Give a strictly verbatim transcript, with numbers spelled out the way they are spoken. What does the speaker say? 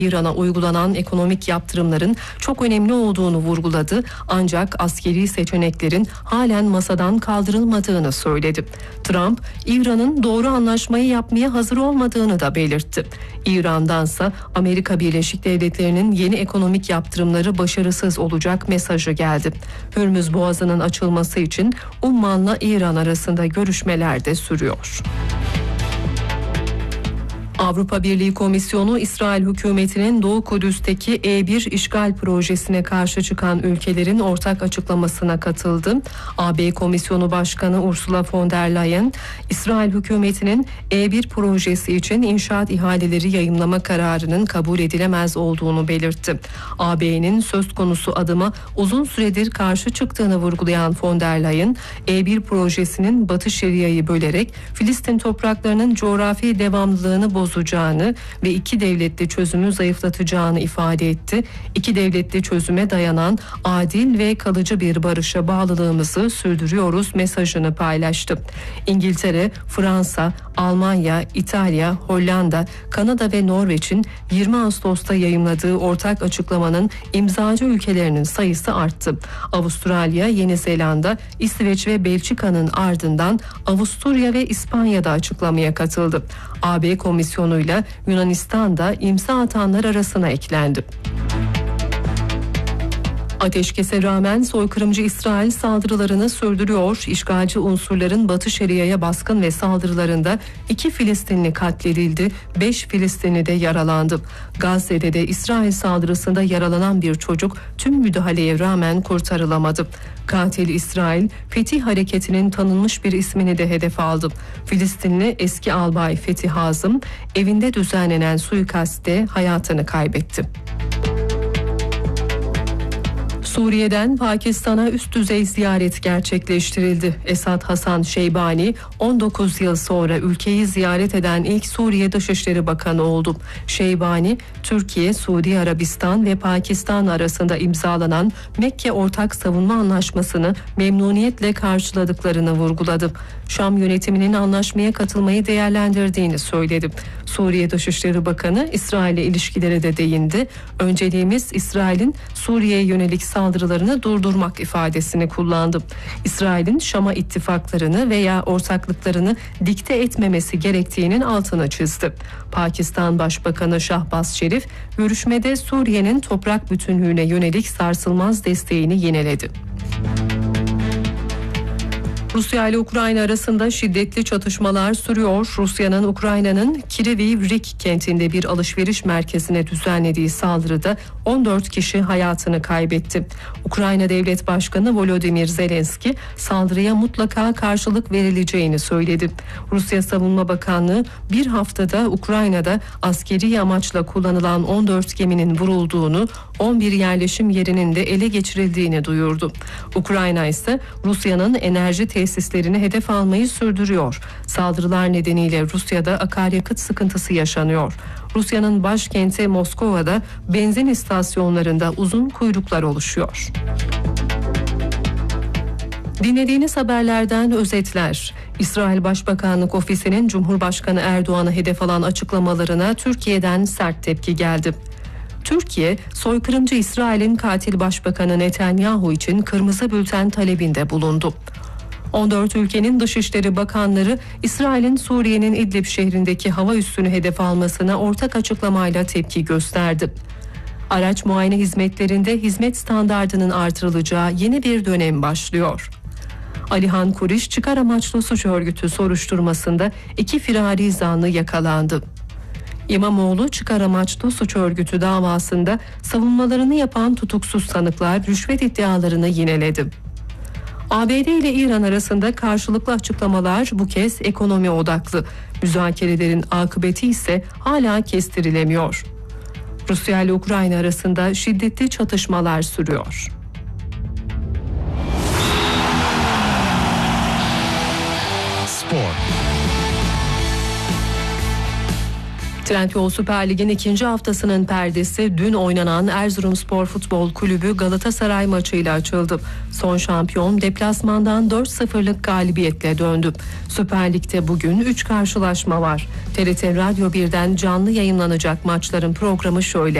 İran'a uygulanan ekonomik yaptırımların çok önemli olduğunu vurguladı, ancak askeri seçeneklerin halen masadan kaldırılmadığını söyledi. Trump, İran'ın doğru anlaşmayı yapmaya hazır olmadığını da belirtti. İran'dansa Amerika Birleşik Devletleri'nin yeni ekonomik yaptırımları başarısız olacak mesajı geldi. Hürmüz Boğazı'nın açılması için Umman'la İran arasında görüşmeler de sürüyor. Avrupa Birliği Komisyonu, İsrail hükümetinin Doğu Kudüs'teki E bir işgal projesine karşı çıkan ülkelerin ortak açıklamasına katıldı. A B Komisyonu Başkanı Ursula von der Leyen, İsrail hükümetinin E bir projesi için inşaat ihaleleri yayımlama kararının kabul edilemez olduğunu belirtti. A B'nin söz konusu adıma uzun süredir karşı çıktığını vurgulayan von der Leyen, E bir projesinin Batı Şeria'yı bölerek Filistin topraklarının coğrafi devamlılığını bozacağını ve iki devletli çözümü zayıflatacağını ifade etti. İki devletli çözüme dayanan adil ve kalıcı bir barışa bağlılığımızı sürdürüyoruz mesajını paylaştı. İngiltere, Fransa, Almanya, İtalya, Hollanda, Kanada ve Norveç'in yirmi Ağustos'ta yayımladığı ortak açıklamanın imzacı ülkelerinin sayısı arttı. Avustralya, Yeni Zelanda, İsveç ve Belçika'nın ardından Avusturya ve İspanya'da açıklamaya katıldı. A B Komisyonu'yla Yunanistan da imza atanlar arasına eklendi. Ateşkese rağmen soykırımcı İsrail saldırılarını sürdürüyor. İşgalci unsurların Batı Şeria'ya baskın ve saldırılarında iki Filistinli katledildi, beş Filistinli de yaralandı. Gazze'de de İsrail saldırısında yaralanan bir çocuk tüm müdahaleye rağmen kurtarılamadı. Katil İsrail, Fetih Hareketi'nin tanınmış bir ismini de hedef aldı. Filistinli eski albay Fethi Hazım, evinde düzenlenen suikastte hayatını kaybetti. Suriye'den Pakistan'a üst düzey ziyaret gerçekleştirildi. Esad Hasan Şeybani on dokuz yıl sonra ülkeyi ziyaret eden ilk Suriye Dışişleri Bakanı oldu. Şeybani, Türkiye, Suudi Arabistan ve Pakistan arasında imzalanan Mekke Ortak Savunma Anlaşması'nı memnuniyetle karşıladıklarını vurguladı. Şam yönetiminin anlaşmaya katılmayı değerlendirdiğini söyledi. Suriye Dışişleri Bakanı İsrail'le ilişkilere de değindi. Önceliğimiz İsrail'in Suriye'ye yönelik saldırılarını durdurmak ifadesini kullandı. İsrail'in Şam'a ittifaklarını veya ortaklıklarını dikte etmemesi gerektiğinin altını çizdi. Pakistan Başbakanı Şahbaz Şerif görüşmede Suriye'nin toprak bütünlüğüne yönelik sarsılmaz desteğini yineledi. Rusya ile Ukrayna arasında şiddetli çatışmalar sürüyor. Rusya'nın Ukrayna'nın Kryvyi-Rih kentinde bir alışveriş merkezine düzenlediği saldırıda on dört kişi hayatını kaybetti. Ukrayna Devlet Başkanı Volodymyr Zelenski saldırıya mutlaka karşılık verileceğini söyledi. Rusya Savunma Bakanlığı bir haftada Ukrayna'da askeri amaçla kullanılan on dört geminin vurulduğunu, on bir yerleşim yerinin de ele geçirildiğini duyurdu. Ukrayna ise Rusya'nın enerji tesislerini hedef almayı sürdürüyor. Saldırılar nedeniyle Rusya'da akaryakıt sıkıntısı yaşanıyor. Rusya'nın başkenti Moskova'da benzin istasyonlarında uzun kuyruklar oluşuyor. Dinlediğiniz haberlerden özetler. İsrail Başbakanlık Ofisi'nin Cumhurbaşkanı Erdoğan'ı hedef alan açıklamalarına Türkiye'den sert tepki geldi. Türkiye, soykırımcı İsrail'in katil başbakanı Netanyahu için kırmızı bülten talebinde bulundu. on dört ülkenin Dışişleri Bakanları İsrail'in Suriye'nin İdlib şehrindeki hava üssünü hedef almasına ortak açıklamayla tepki gösterdi. Araç muayene hizmetlerinde hizmet standardının artırılacağı yeni bir dönem başlıyor. Alihan Kuriş çıkar amaçlı suç örgütü soruşturmasında iki firari zanlı yakalandı. İmamoğlu çıkar amaçlı suç örgütü davasında savunmalarını yapan tutuksuz sanıklar rüşvet iddialarını yineledi. A B D ile İran arasında karşılıklı açıklamalar bu kez ekonomi odaklı. Müzakerelerin akıbeti ise hala kestirilemiyor. Rusya ile Ukrayna arasında şiddetli çatışmalar sürüyor. Spor. Trendyol Süper Lig'in ikinci haftasının perdesi dün oynanan Erzurumspor Futbol Kulübü Galatasaray maçıyla açıldı. Son şampiyon deplasmandan dört sıfırlık galibiyetle döndü. Süper Lig'de bugün üç karşılaşma var. T R T Radyo birden canlı yayınlanacak maçların programı şöyle.